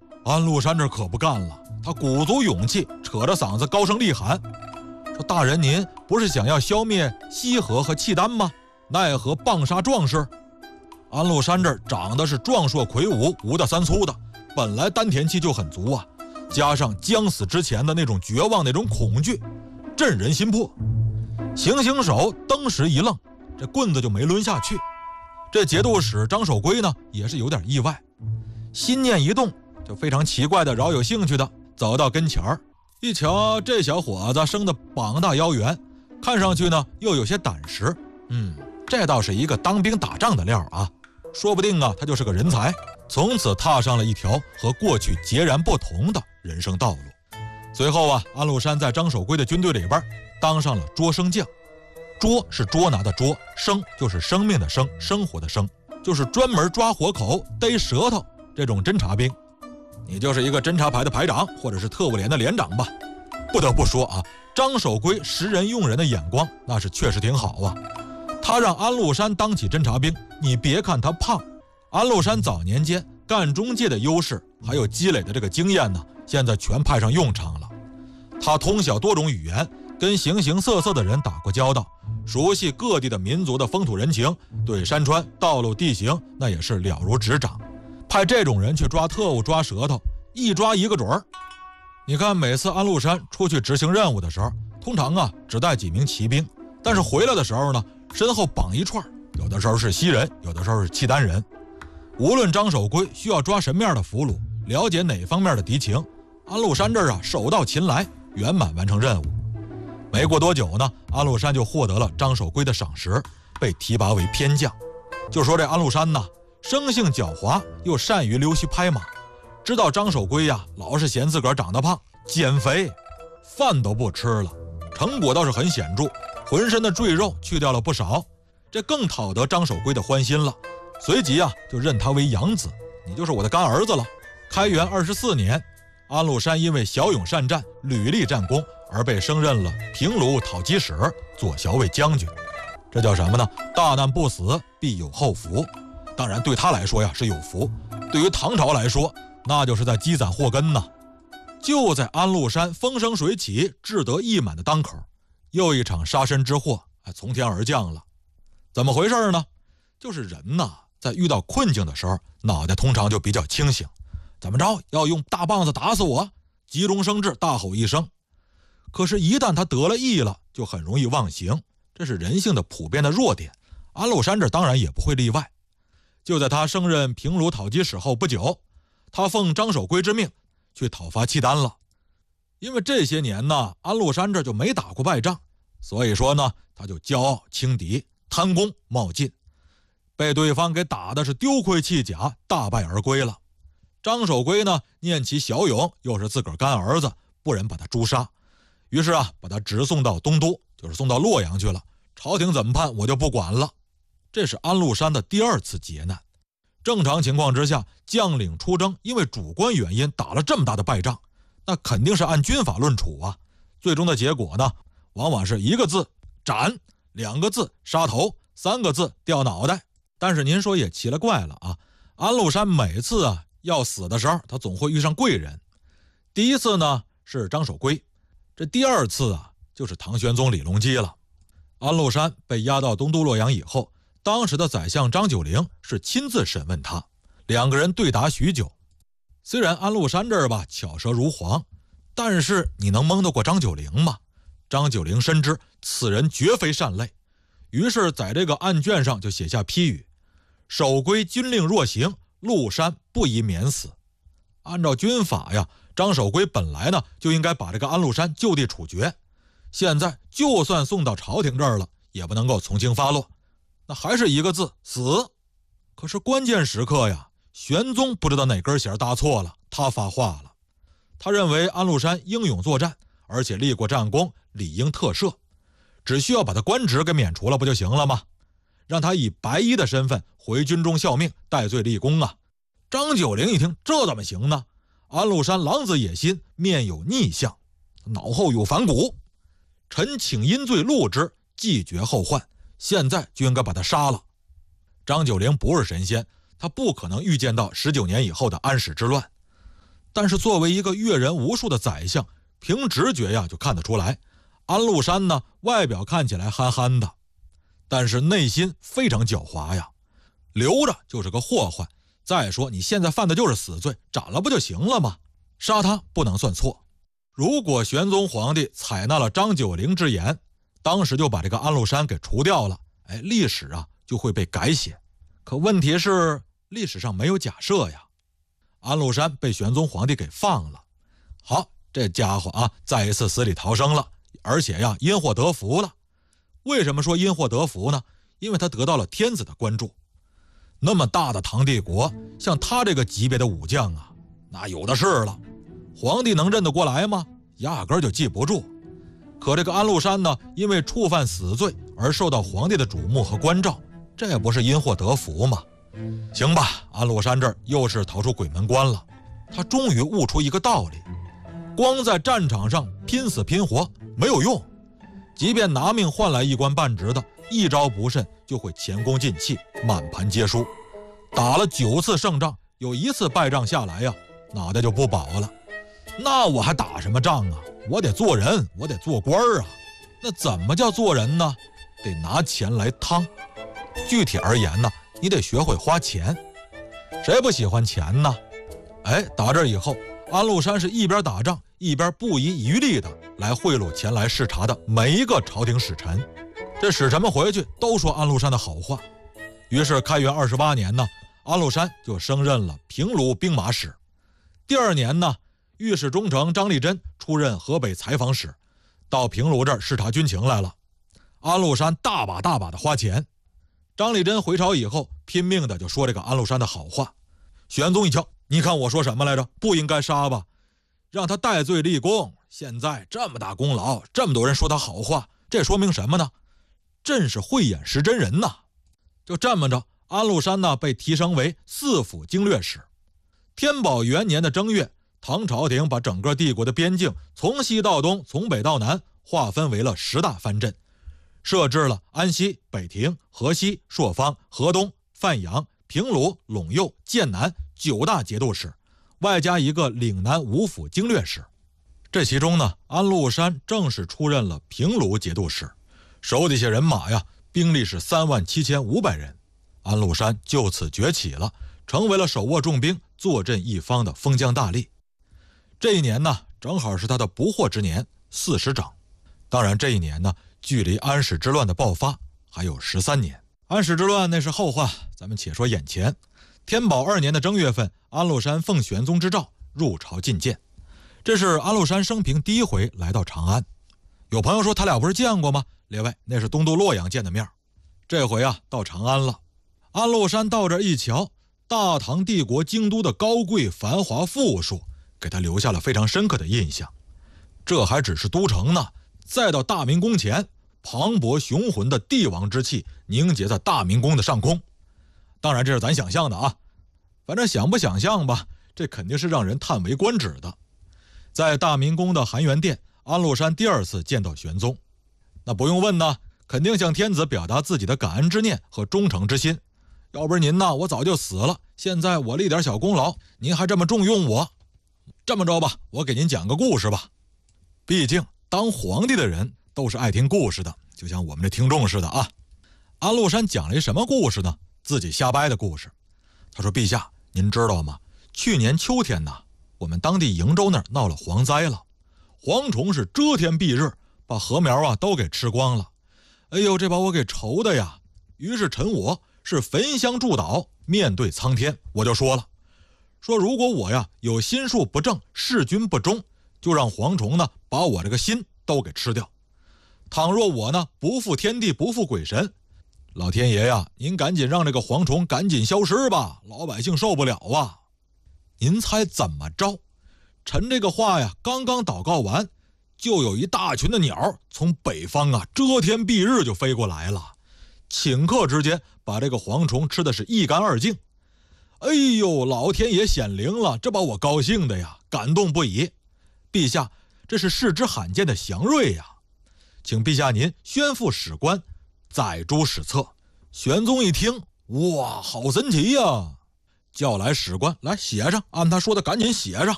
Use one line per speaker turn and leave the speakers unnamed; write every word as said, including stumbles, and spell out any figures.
安禄山这可不干了，他鼓足勇气，扯着嗓子高声厉喊，说：“大人您不是想要消灭西河和契丹吗？奈何棒杀壮士？”安禄山这长得是壮硕魁梧，五大三粗的，本来丹田气就很足啊，加上将死之前的那种绝望、那种恐惧，震人心魄。行刑手登时一愣，这棍子就没抡下去。这节度使张守珪呢，也是有点意外，心念一动，就非常奇怪的、饶有兴趣的走到跟前儿，一瞧这小伙子生得膀大腰圆，看上去呢又有些胆识，嗯，这倒是一个当兵打仗的料啊，说不定啊他就是个人才。从此踏上了一条和过去截然不同的人生道路。随后啊，安禄山在张守珪的军队里边当上了捉生将。捉是捉拿的捉，生就是生命的生，生活的生，就是专门抓活口、逮舌头这种侦察兵。你就是一个侦察排的排长，或者是特务连的连长吧。不得不说啊，张守珪识人用人的眼光那是确实挺好啊。他让安禄山当起侦察兵，你别看他胖，安禄山早年间干中介的优势还有积累的这个经验呢，现在全派上用场了。他通晓多种语言，跟形形色色的人打过交道，熟悉各地的民族的风土人情，对山川道路地形那也是了如指掌。派这种人去抓特务抓舌头，一抓一个准儿。你看每次安禄山出去执行任务的时候，通常啊只带几名骑兵，但是回来的时候呢，身后绑一串，有的时候是西人，有的时候是契丹人。无论张守珪需要抓什么样的俘虏，了解哪方面的敌情，安禄山这儿啊手到擒来，圆满完成任务。没过多久呢，安禄山就获得了张守珪的赏识，被提拔为偏将。就说这安禄山呢，生性狡猾，又善于溜须拍马，知道张守珪呀老是嫌自个儿长得胖，减肥，饭都不吃了，成果倒是很显著，浑身的赘肉去掉了不少，这更讨得张守珪的欢心了。随即啊就认他为养子，你就是我的干儿子了。开元二十四年，安禄山因为骁勇善战，屡立战功，而被升任了平卢讨击使、左骁卫将军。这叫什么呢？大难不死，必有后福。当然对他来说呀是有福，对于唐朝来说，那就是在积攒祸根呢。就在安禄山风生水起、志得意满的当口，又一场杀身之祸从天而降了。怎么回事呢？就是人呐，在遇到困境的时候，脑袋通常就比较清醒。怎么着？要用大棒子打死我？急中生智，大吼一声。可是，一旦他得了意了，就很容易忘形，这是人性的普遍的弱点。安禄山这当然也不会例外。就在他升任平卢讨击使后不久，他奉张守珪之命去讨伐契丹了。因为这些年呢，安禄山这就没打过败仗，所以说呢，他就骄傲轻敌，贪功冒进，被对方给打的是丢盔弃甲，大败而归了。张守珪呢，念其骁勇，又是自个儿干儿子，不忍把他诛杀，于是啊，把他直送到东都，就是送到洛阳去了。朝廷怎么判，我就不管了。这是安禄山的第二次劫难。正常情况之下，将领出征，因为主观原因打了这么大的败仗，那肯定是按军法论处啊。最终的结果呢，往往是一个字斩，两个字杀头，三个字掉脑袋。但是您说也奇了怪了啊，安禄山每次啊要死的时候，他总会遇上贵人。第一次呢是张守珪，这第二次啊就是唐玄宗李隆基了。安禄山被押到东都洛阳以后，当时的宰相张九龄是亲自审问他，两个人对答许久。虽然安禄山这儿吧巧舌如簧，但是你能蒙得过张九龄吗？张九龄深知此人绝非善类，于是在这个案卷上就写下批语：守珪军令若行，禄山不宜免死。按照军法呀，张守珪本来呢就应该把这个安禄山就地处决，现在就算送到朝廷这儿了，也不能够从轻发落，那还是一个字死。可是关键时刻呀，玄宗不知道哪根弦搭错了，他发话了。他认为安禄山英勇作战，而且立过战功，理应特赦，只需要把他官职给免除了不就行了吗？让他以白衣的身份回军中效命，戴罪立功啊。张九龄一听，这怎么行呢？安禄山狼子野心，面有逆相，脑后有反骨，臣请因罪戮之，既绝后患，现在就应该把他杀了。张九龄不是神仙，他不可能预见到十九年以后的安史之乱。 但是作为一个阅人无数的宰相，凭直觉呀就看得出来，安禄山呢外表看起来憨憨的，但是内心非常狡猾呀，留着就是个祸患。再说你现在犯的就是死罪，斩了不就行了吗？杀他不能算错。如果玄宗皇帝采纳了张九龄之言，当时就把这个安禄山给除掉了，哎，历史啊就会被改写。可问题是历史上没有假设呀。安禄山被玄宗皇帝给放了，好，这家伙啊再一次死里逃生了，而且呀因祸得福了。为什么说因祸得福呢？因为他得到了天子的关注。那么大的唐帝国，像他这个级别的武将啊，那有的是了。皇帝能认得过来吗？压根儿就记不住。可这个安禄山呢，因为触犯死罪而受到皇帝的瞩目和关照，这不是因祸得福吗？行吧，安禄山这儿又是逃出鬼门关了。他终于悟出一个道理，光在战场上拼死拼活没有用，即便拿命换来一官半职的，一招不慎就会前功尽弃，满盘皆输。打了九次胜仗，有一次败仗下来呀，脑袋就不保了。那我还打什么仗啊？我得做人，我得做官啊。那怎么叫做人呢？得拿钱来趟。具体而言呢，你得学会花钱。谁不喜欢钱呢？哎，打这以后，安禄山是一边打仗一边不遗余力的来贿赂前来视察的每一个朝廷使臣。这使臣们回去都说安禄山的好话。于是开元二十八年呢，安禄山就升任了平卢兵马使。第二年呢，御史中丞张立珍出任河北采访使，到平卢这儿视察军情来了。安禄山大把大把的花钱。张立珍回朝以后，拼命的就说这个安禄山的好话。玄宗一瞧，你看我说什么来着？不应该杀吧？让他戴罪立功。现在这么大功劳，这么多人说他好话，这说明什么呢？朕是慧眼识真人呐。就这么着，安禄山呢被提升为四府经略使。天宝元年的正月，唐朝廷把整个帝国的边境从西到东，从北到南划分为了十大藩镇，设置了安西、北庭、河西、朔方、河东、范阳、平卢、陇右、剑南九大节度使，外加一个岭南五府经略使。这其中呢，安禄山正式出任了平卢节度使，手底下人马呀，兵力是三万七千五百人。安禄山就此崛起了，成为了手握重兵、坐镇一方的封疆大吏。这一年呢，正好是他的不惑之年，四十整。当然，这一年呢，距离安史之乱的爆发还有十三年。安史之乱那是后话，咱们且说眼前。天宝二年的正月份，安禄山奉玄宗之诏入朝觐见，这是安禄山生平第一回来到长安。有朋友说他俩不是见过吗？列位，那是东都洛阳见的面。这回啊，到长安了。安禄山到这一瞧，大唐帝国京都的高贵繁华富庶，给他留下了非常深刻的印象。这还只是都城呢，再到大明宫前，磅礴雄浑的帝王之气凝结在大明宫的上空。当然这是咱想象的啊，反正想不想象吧，这肯定是让人叹为观止的。在大明宫的含元殿，安禄山第二次见到玄宗，那不用问呢，肯定向天子表达自己的感恩之念和忠诚之心。要不是您呢，我早就死了，现在我立点小功劳，您还这么重用我。这么着吧，我给您讲个故事吧。毕竟当皇帝的人都是爱听故事的，就像我们这听众似的啊。安禄山讲了一什么故事呢？自己瞎掰的故事。他说：陛下，您知道吗？去年秋天呢，我们当地瀛州那儿闹了蝗灾了，蝗虫是遮天蔽日，把禾苗啊都给吃光了。哎呦，这把我给愁的呀。于是臣我是焚香祝祷，面对苍天，我就说了，说如果我呀有心术不正，事君不忠，就让蝗虫呢把我这个心都给吃掉。倘若我呢不负天地，不负鬼神，老天爷呀，您赶紧让这个蝗虫赶紧消失吧，老百姓受不了啊。您猜怎么着？臣这个话呀刚刚祷告完，就有一大群的鸟从北方啊遮天蔽日就飞过来了，顷刻之间把这个蝗虫吃的是一干二净。哎呦，老天爷显灵了，这把我高兴的呀，感动不已。陛下，这是世之罕见的祥瑞呀，请陛下您宣覆史官，载诸史册。玄宗一听，哇，好神奇呀！叫来史官来写上，按他说的赶紧写上。